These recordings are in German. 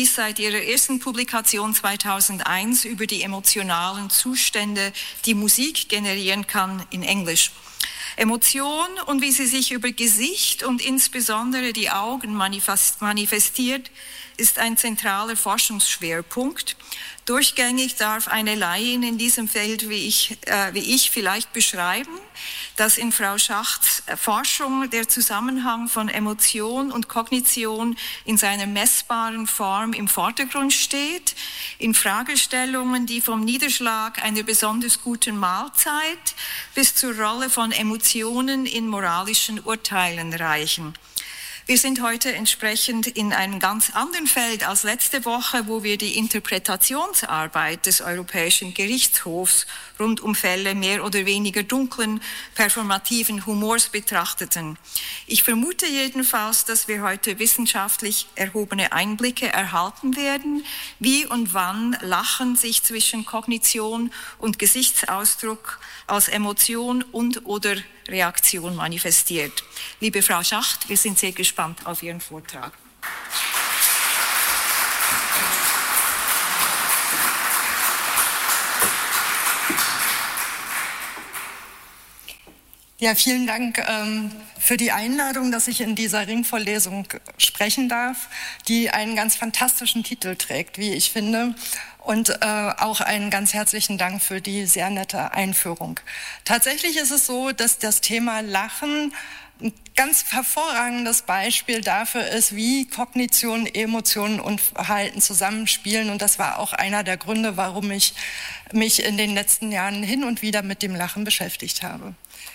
dies seit ihrer ersten Publikation 2001 über die emotionalen Zustände, die Musik generieren kann, in Englisch. Emotion und wie sie sich über Gesicht und insbesondere die Augen manifestiert, ist ein zentraler Forschungsschwerpunkt. Durchgängig darf eine Laien in diesem Feld wie ich vielleicht beschreiben, dass in Frau Schachts Forschung der Zusammenhang von Emotion und Kognition in seiner messbaren Form im Vordergrund steht, in Fragestellungen, die vom Niederschlag einer besonders guten Mahlzeit bis zur Rolle von Emotionen in moralischen Urteilen reichen. Wir sind heute entsprechend in einem ganz anderen Feld als letzte Woche, wo wir die Interpretationsarbeit des Europäischen Gerichtshofs rund um Fälle mehr oder weniger dunklen, performativen Humors betrachteten. Ich vermute jedenfalls, dass wir heute wissenschaftlich erhobene Einblicke erhalten werden, wie und wann Lachen sich zwischen Kognition und Gesichtsausdruck als Emotion und oder Reaktion manifestiert. Liebe Frau Schacht, wir sind sehr gespannt auf Ihren Vortrag. Ja, vielen Dank für die Einladung, dass ich in dieser Ringvorlesung sprechen darf, die einen ganz fantastischen Titel trägt, wie ich finde. Und auch einen ganz herzlichen Dank für die sehr nette Einführung. Tatsächlich ist es so, dass das Thema Lachen ein ganz hervorragendes Beispiel dafür ist, wie Kognition, Emotionen und Verhalten zusammenspielen. Und das war auch einer der Gründe, warum ich mich in den letzten Jahren hin und wieder mit dem Lachen beschäftigt habe.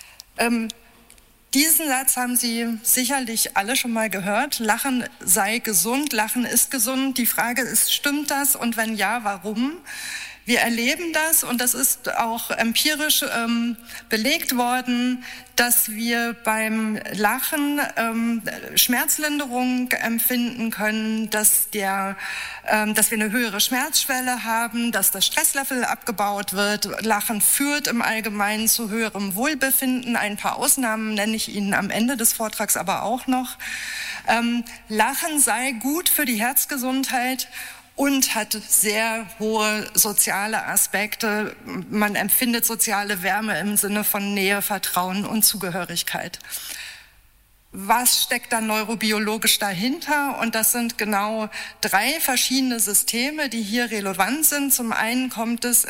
Diesen Satz haben Sie sicherlich alle schon mal gehört. Lachen sei gesund, Lachen ist gesund. Die Frage ist, stimmt das? Und wenn ja, warum? Wir erleben das und das ist auch empirisch belegt worden, dass wir beim Lachen Schmerzlinderung empfinden können, dass wir eine höhere Schmerzschwelle haben, dass das Stresslevel abgebaut wird. Lachen führt im Allgemeinen zu höherem Wohlbefinden. Ein paar Ausnahmen nenne ich Ihnen am Ende des Vortrags aber auch noch. Lachen sei gut für die Herzgesundheit und hat sehr hohe soziale Aspekte. Man empfindet soziale Wärme im Sinne von Nähe, Vertrauen und Zugehörigkeit. Was steckt da neurobiologisch dahinter? Und das sind genau 3 verschiedene Systeme, die hier relevant sind. Zum einen kommt es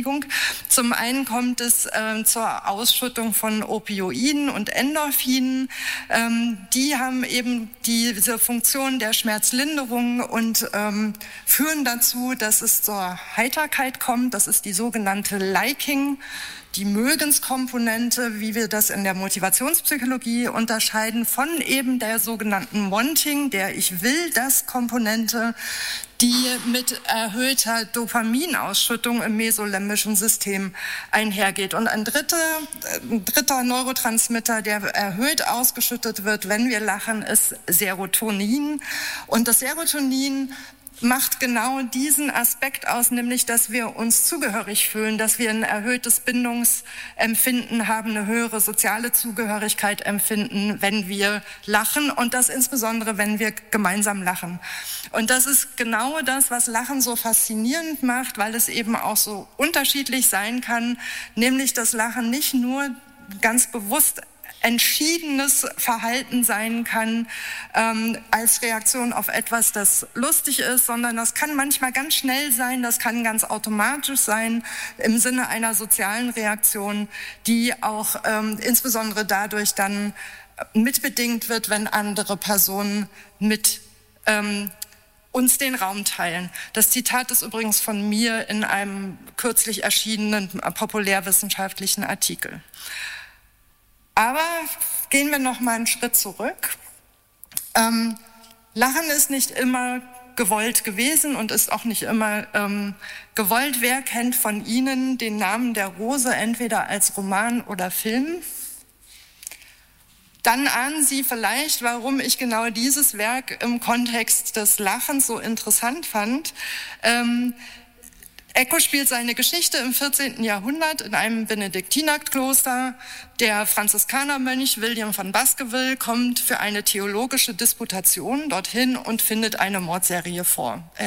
zur Ausschüttung von Opioiden und Endorphinen. Die haben eben diese Funktion der Schmerzlinderung und führen dazu, dass es zur Heiterkeit kommt. Das ist die sogenannte Liking. Die Mögenskomponente, wie wir das in der Motivationspsychologie unterscheiden, von eben der sogenannten Wanting, der Ich will das Komponente, die mit erhöhter Dopaminausschüttung im mesolembischen System einhergeht. Und ein dritter Neurotransmitter, der erhöht ausgeschüttet wird, wenn wir lachen, ist Serotonin. Und das Serotonin macht genau diesen Aspekt aus, nämlich, dass wir uns zugehörig fühlen, dass wir ein erhöhtes Bindungsempfinden haben, eine höhere soziale Zugehörigkeit empfinden, wenn wir lachen und das insbesondere, wenn wir gemeinsam lachen. Und das ist genau das, was Lachen so faszinierend macht, weil es eben auch so unterschiedlich sein kann, nämlich dass Lachen nicht nur ganz bewusst entschiedenes Verhalten sein kann als Reaktion auf etwas, das lustig ist, sondern das kann manchmal ganz schnell sein, das kann ganz automatisch sein im Sinne einer sozialen Reaktion, die auch insbesondere dadurch dann mitbedingt wird, wenn andere Personen mit uns den Raum teilen. Das Zitat ist übrigens von mir in einem kürzlich erschienenen populärwissenschaftlichen Artikel. Aber gehen wir noch mal einen Schritt zurück. Lachen ist nicht immer gewollt gewesen und ist auch nicht immer gewollt. Wer kennt von Ihnen den Namen der Rose entweder als Roman oder Film? Dann ahnen Sie vielleicht, warum ich genau dieses Werk im Kontext des Lachens so interessant fand. Eco spielt seine Geschichte im 14. Jahrhundert in einem Benediktinerkloster. Der Franziskanermönch William von Baskerville kommt für eine theologische Disputation dorthin und findet eine Mordserie vor.